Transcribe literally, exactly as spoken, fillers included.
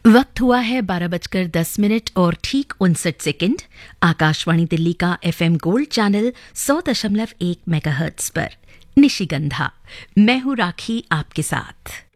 वक्त हुआ है बारह बजकर दस मिनट और ठीक उनसठ सेकंड। आकाशवाणी दिल्ली का एफएम गोल्ड चैनल सौ दशमलव एक मेगाहर्ट्ज पर निशिगंधा। मैं हूं राखी आपके साथ।